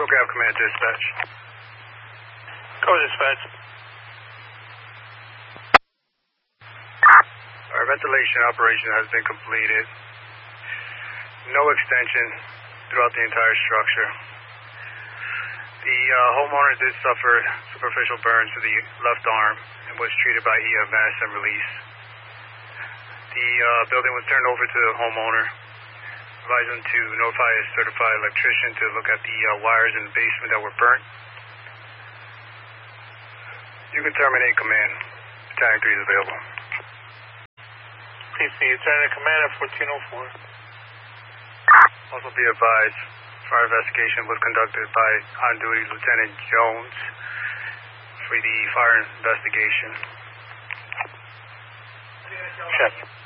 Broke out command dispatch. Go dispatch. Our ventilation operation has been completed. No extension throughout the entire structure. The homeowner did suffer superficial burns to the left arm and was treated by EMS and released. The building was turned over to the homeowner. Advised him to notify a certified electrician to look at the wires in the basement that were burnt. You can terminate command. Battalion 3 is available. PC, Lieutenant Commander 1404. Also be advised, fire investigation was conducted by on-duty Lieutenant Jones for the fire investigation. Check.